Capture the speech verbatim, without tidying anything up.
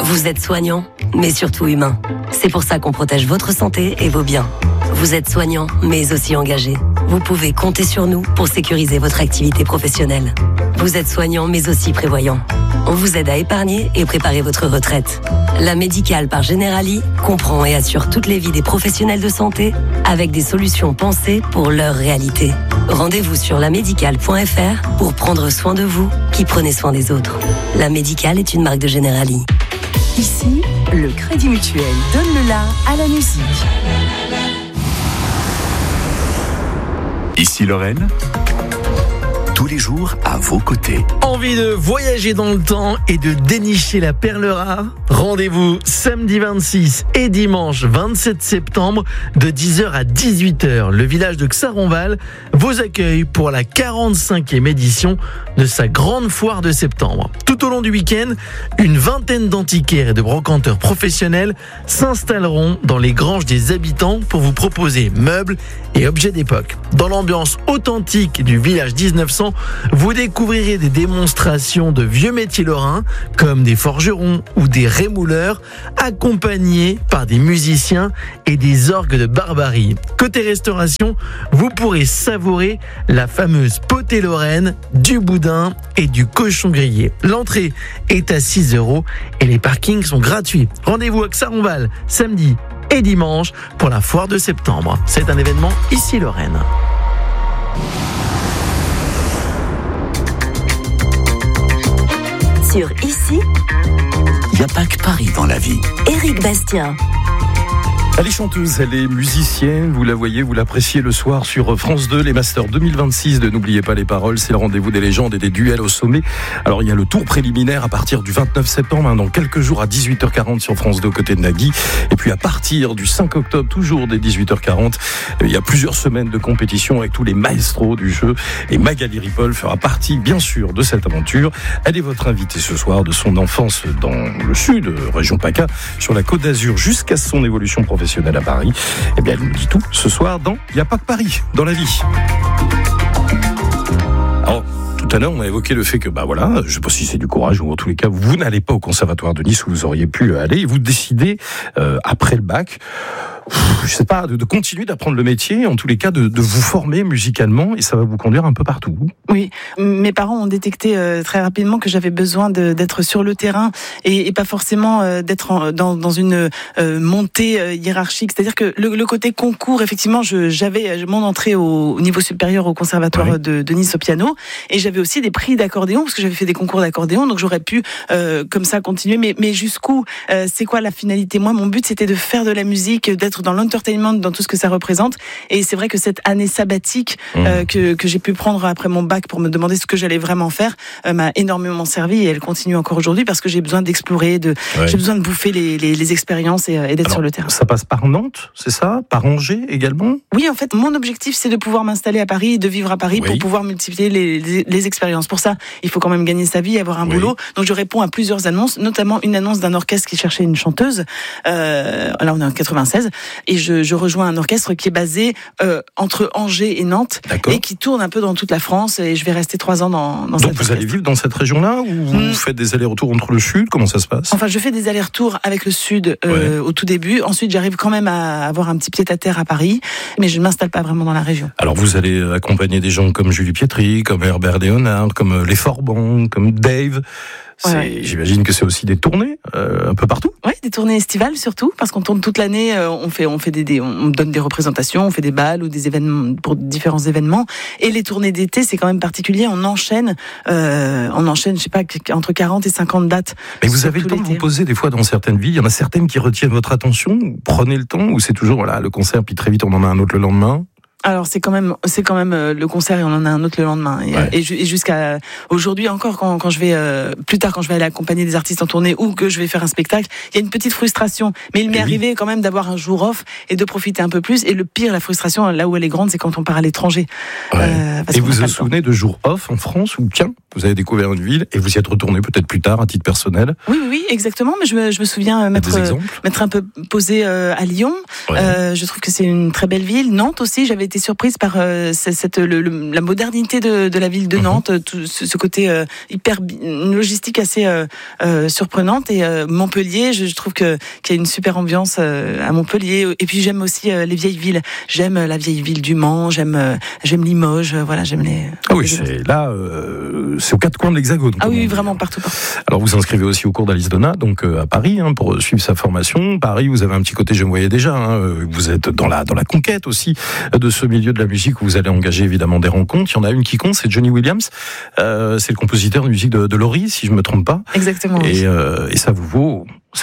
Vous êtes soignant, mais surtout humain. C'est pour ça qu'on protège votre santé et vos biens. Vous êtes soignant, mais aussi engagé. Vous pouvez compter sur nous pour sécuriser votre activité professionnelle. Vous êtes soignant, mais aussi prévoyant. On vous aide à épargner et préparer votre retraite. La Médicale par Generali comprend et assure toutes les vies des professionnels de santé avec des solutions pensées pour leur réalité. Rendez-vous sur la médicale point f r pour prendre soin de vous qui prenez soin des autres. La Médicale est une marque de Generali. Ici, le Crédit Mutuel donne le la à la musique. Ici Lorraine, tous les jours à vos côtés. Envie de voyager dans le temps et de dénicher la perle rare ? Rendez-vous samedi vingt-six et dimanche vingt-sept septembre de dix heures à dix-huit heures. Le village de Xaronval vous accueille pour la quarante-cinquième édition de sa grande foire de septembre. Tout au long du week-end, une vingtaine d'antiquaires et de brocanteurs professionnels s'installeront dans les granges des habitants pour vous proposer meubles et objets d'époque. Dans l'ambiance authentique du village dix-neuf cents, vous découvrirez des démonstrations de vieux métiers lorrains comme des forgerons ou des rémouleurs accompagnés par des musiciens et des orgues de Barbarie. Côté restauration, vous pourrez savourer la fameuse potée lorraine, du boudin et du cochon grillé. L'entrée est à six euros et les parkings sont gratuits. Rendez-vous à Xaronval samedi et dimanche pour la foire de septembre. C'est un événement ici Lorraine. Sur Ici, Il n'y a pas que Paris dans la vie. Éric Bastien. Elle est chanteuse, elle est musicienne, vous la voyez, vous l'appréciez le soir sur France deux, les Masters deux mille vingt-six de N'oubliez pas les paroles, c'est le rendez-vous des légendes et des duels au sommet. Alors il y a le tour préliminaire à partir du vingt-neuf septembre, hein, dans quelques jours à dix-huit heures quarante sur France deux aux côtés de Nagui. Et puis à partir du cinq octobre, toujours dès dix-huit heures quarante, il y a plusieurs semaines de compétition avec tous les maestros du jeu. Et Magali Ripoll fera partie, bien sûr, de cette aventure. Elle est votre invitée ce soir de son enfance dans le sud, région PACA, sur la Côte d'Azur, jusqu'à son évolution professionnelle à Paris. Eh bien, elle nous dit tout ce soir dans Il n'y a pas que Paris dans la vie. Alors, tout à l'heure, on a évoqué le fait que, bah voilà, je sais pas si c'est du courage ou en tous les cas, vous n'allez pas au conservatoire de Nice où vous auriez pu aller et vous décidez, euh, après le bac, je sais pas, de, de continuer d'apprendre le métier, en tous les cas, de, de vous former musicalement et ça va vous conduire un peu partout. Oui, mes parents ont détecté euh, très rapidement que j'avais besoin de, d'être sur le terrain et, et pas forcément euh, d'être en, dans, dans une euh, montée euh, hiérarchique. C'est-à-dire que le, le côté concours, effectivement, je, j'avais mon entrée au, au niveau supérieur au conservatoire ouais. de, de Nice au piano et j'avais aussi des prix d'accordéon parce que j'avais fait des concours d'accordéon, donc j'aurais pu euh, comme ça continuer. Mais, mais jusqu'où euh, c'est quoi la finalité ? Moi, mon but, c'était de faire de la musique, d'être dans l'entertainment, dans tout ce que ça représente. Et c'est vrai que cette année sabbatique mmh. euh, que, que j'ai pu prendre après mon bac pour me demander ce que j'allais vraiment faire euh, m'a énormément servi et elle continue encore aujourd'hui parce que j'ai besoin d'explorer, de, ouais. j'ai besoin de bouffer les, les, les expériences et, et d'être Alors, sur le terrain. Ça passe par Nantes, c'est ça ? Par Angers également ? Oui, en fait, mon objectif, c'est de pouvoir m'installer à Paris et de vivre à Paris oui. pour pouvoir multiplier les, les, les expériences. Pour ça, il faut quand même gagner sa vie et avoir un oui. boulot. Donc, je réponds à plusieurs annonces, notamment une annonce d'un orchestre qui cherchait une chanteuse. Euh, là, on est en quatre-vingt-seize. Et je, je rejoins un orchestre qui est basé euh, entre Angers et Nantes D'accord. et qui tourne un peu dans toute la France. Et je vais rester trois ans dans, dans Donc, cette vous orchestre. allez vivre dans cette région-là ou vous mmh. faites des allers-retours entre le Sud ? Comment ça se passe ? Enfin, je fais des allers-retours avec le Sud euh, ouais. au tout début. Ensuite, j'arrive quand même à avoir un petit pied-à-terre à Paris, mais je ne m'installe pas vraiment dans la région. Alors, vous allez accompagner des gens comme Julie Pietri, comme Herbert Léonard, comme Les Forbans, comme Dave. C'est, ouais. J'imagine que c'est aussi des tournées euh, un peu partout. Oui, des tournées estivales surtout, parce qu'on tourne toute l'année. Euh, on fait, on fait des, des, on donne des représentations, on fait des balles ou des événements pour différents événements. Et les tournées d'été, c'est quand même particulier. On enchaîne, euh, on enchaîne, je sais pas, entre quarante et cinquante dates. Mais vous avez le temps l'été. de vous poser des fois dans certaines villes. Il y en a certaines qui retiennent votre attention. Prenez le temps, ou c'est toujours voilà le concert, puis très vite on en a un autre le lendemain. Alors c'est quand même c'est quand même euh, le concert et on en a un autre le lendemain et, ouais. et, et jusqu'à aujourd'hui encore quand quand je vais euh, plus tard quand je vais aller accompagner des artistes en tournée ou que je vais faire un spectacle, il y a une petite frustration mais il m'est et arrivé oui. quand même d'avoir un jour off et de profiter un peu plus et le pire la frustration là où elle est grande c'est quand on part à l'étranger. Ouais. Euh, et vous vous souvenez de jours off en France ou tiens vous avez découvert une ville et vous y êtes retourné peut-être plus tard à titre personnel. Oui, oui, oui, exactement. Mais je me, je me souviens m'être, m'être un peu posée euh, à Lyon. Ouais. Euh, je trouve que c'est une très belle ville. Nantes aussi, j'avais été surprise par euh, cette, le, le, la modernité de, de la ville de mmh. Nantes, tout ce, ce côté euh, hyper, une logistique assez euh, euh, surprenante. Et euh, Montpellier, je, je trouve que qu'il y a une super ambiance euh, à Montpellier. Et puis j'aime aussi euh, les vieilles villes. J'aime la vieille ville du Mans. J'aime, euh, j'aime Limoges. Euh, voilà, j'aime les. Ah oui, c'est là. Euh, C'est aux quatre coins de l'Hexagone. Ah oui, vraiment partout, partout. Alors vous vous inscrivez aussi au cours d'Alice Donna, donc euh, à Paris, hein, pour suivre sa formation. Paris, vous avez un petit côté, je me voyais déjà. Hein, vous êtes dans la dans la conquête aussi de ce milieu de la musique où vous allez engager évidemment des rencontres. Il y en a une qui compte, c'est Johnny Williams. Euh, c'est le compositeur de musique de, de Laurie, si je me trompe pas. Exactement. Et, oui. euh, et ça vous vaut.